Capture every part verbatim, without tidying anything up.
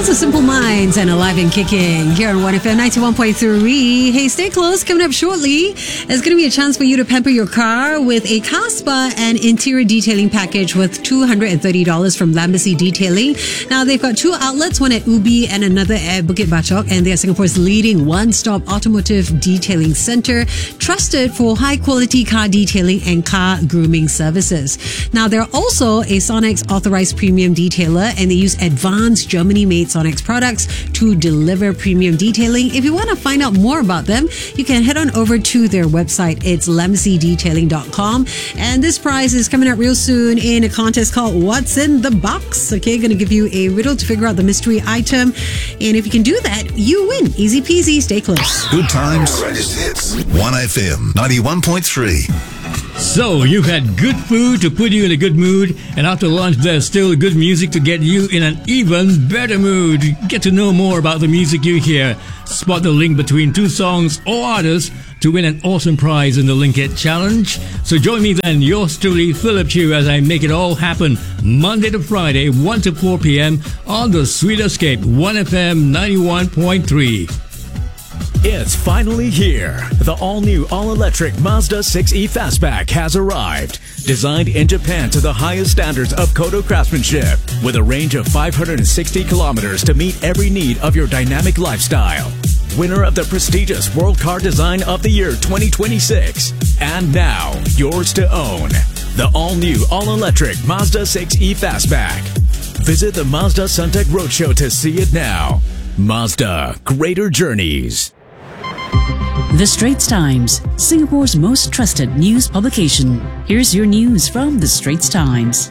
Sounds of Simple Minds and Alive and Kicking here on one F M ninety-one point three. Hey, stay close. Coming up shortly, there's going to be a chance for you to pamper your car with a car spa and interior detailing package with two hundred thirty dollars from Lambacy Detailing. Now, they've got two outlets, one at Ubi and another at Bukit Bachok, and they are Singapore's leading one-stop automotive detailing center, trusted for high-quality car detailing and car grooming services. Now, they're also a Sonex authorized premium detailer, and they use advanced Germany-made Sonex products to deliver premium detailing. If you want to find out more about them, you can head on over to their website. It's lambacy detailing dot com. And this prize is coming up real soon in a contest called What's in the Box? Okay, going to give you a riddle to figure out the mystery item. And if you can do that, you win. Easy peasy. Stay close. Good times. Greatest hits. one F M ninety-one point three. So, you've had good food to put you in a good mood, and after lunch there's still good music to get you in an even better mood. Get to know more about the music you hear. Spot the link between two songs or artists to win an awesome prize in the Link It Challenge. So join me then, yours truly, Philip Chew, as I make it all happen Monday to Friday, one to four p.m. on the Sweet Escape, one F M ninety-one point three. It's finally here. The all-new, all-electric Mazda six E Fastback has arrived. Designed in Japan to the highest standards of Kodo craftsmanship, with a range of five hundred sixty kilometers to meet every need of your dynamic lifestyle. Winner of the prestigious World Car Design of the Year twenty twenty-six. And now, yours to own. The all-new, all-electric Mazda six E Fastback. Visit the Mazda Suntec Roadshow to see it now. Mazda, greater journeys. The Straits Times, Singapore's most trusted news publication. Here's your news from The Straits Times.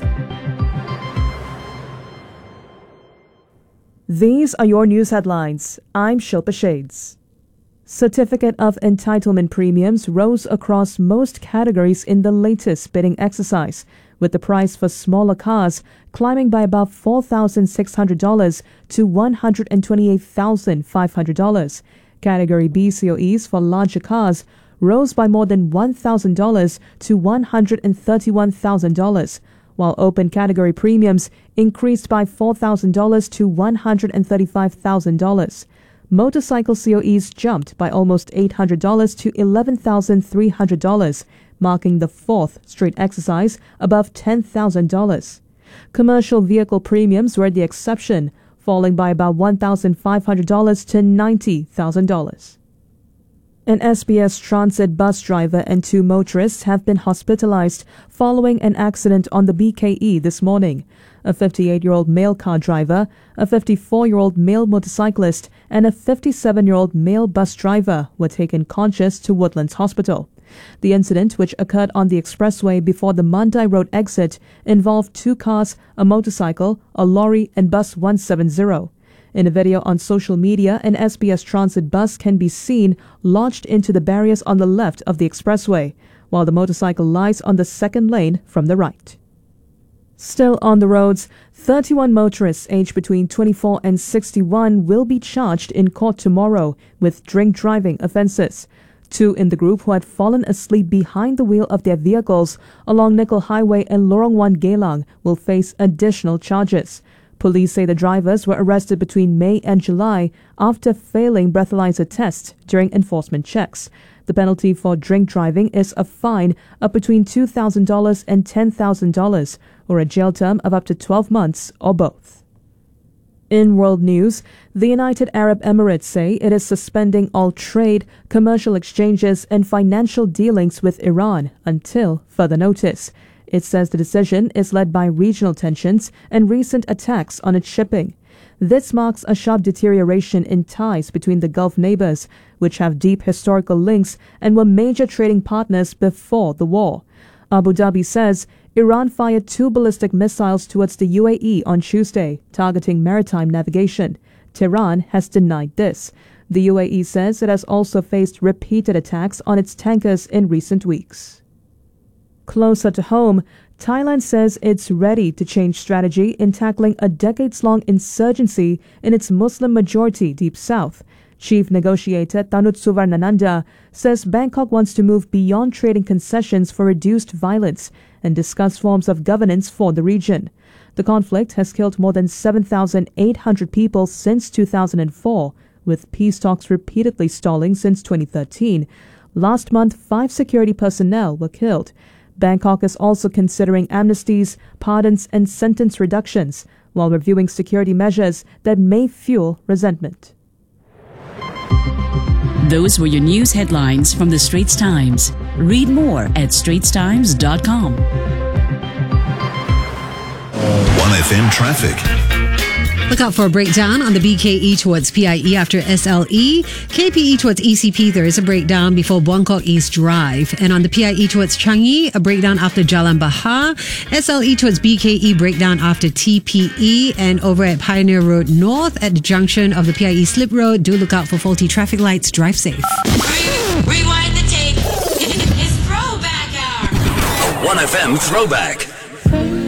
These are your news headlines. I'm Shilpa Shades. Certificate of Entitlement premiums rose across most categories in the latest bidding exercise, with the price for smaller cars climbing by about four thousand six hundred dollars to one hundred twenty-eight thousand five hundred dollars. Category B C O Es for larger cars rose by more than one thousand dollars to one hundred thirty-one thousand dollars, while open category premiums increased by four thousand dollars to one hundred thirty-five thousand dollars. Motorcycle C O Es jumped by almost eight hundred dollars to eleven thousand three hundred dollars, marking the fourth straight exercise above ten thousand dollars. Commercial vehicle premiums were the exception, falling by about one thousand five hundred dollars to ninety thousand dollars. An S B S Transit bus driver and two motorists have been hospitalized following an accident on the B K E this morning. A fifty-eight-year-old male car driver, a fifty-four-year-old male motorcyclist, and a fifty-seven-year-old male bus driver were taken conscious to Woodlands Hospital. The incident, which occurred on the expressway before the Mandai Road exit, involved two cars, a motorcycle, a lorry, and bus one seventy. In a video on social media, an S B S Transit bus can be seen lodged into the barriers on the left of the expressway, while the motorcycle lies on the second lane from the right. Still on the roads, thirty-one motorists aged between twenty-four and sixty-one will be charged in court tomorrow with drink driving offences. Two in the group who had fallen asleep behind the wheel of their vehicles along Nickel Highway and Lorong one Geylang will face additional charges. Police say the drivers were arrested between May and July after failing breathalyzer tests during enforcement checks. The penalty for drink driving is a fine of between two thousand dollars and ten thousand dollars, or a jail term of up to twelve months, or both. In world news, the United Arab Emirates say it is suspending all trade, commercial exchanges and financial dealings with Iran until further notice. It says the decision is led by regional tensions and recent attacks on its shipping. This marks a sharp deterioration in ties between the Gulf neighbors, which have deep historical links and were major trading partners before the war. Abu Dhabi says Iran fired two ballistic missiles towards the U A E on Tuesday, targeting maritime navigation. Tehran has denied this. The U A E says it has also faced repeated attacks on its tankers in recent weeks. Closer to home, Thailand says it's ready to change strategy in tackling a decades-long insurgency in its Muslim-majority Deep South. Chief negotiator Tanut Suvarnananda says Bangkok wants to move beyond trading concessions for reduced violence and discuss forms of governance for the region. The conflict has killed more than seven thousand eight hundred people since two thousand four, with peace talks repeatedly stalling since twenty thirteen. Last month, five security personnel were killed. Bangkok is also considering amnesties, pardons, and sentence reductions, while reviewing security measures that may fuel resentment. Those were your news headlines from the Straits Times. Read more at straits times dot com. one F M traffic. Look out for a breakdown on the B K E towards P I E after S L E. K P E towards E C P, there is a breakdown before Buangkok East Drive. And on the P I E towards Changi, a breakdown after Jalan Bahar. S L E towards B K E, breakdown after T P E. And over at Pioneer Road North at the junction of the P I E Slip Road, do look out for faulty traffic lights. Drive safe. Rewind the tape. It's throwback hour. one F M throwback.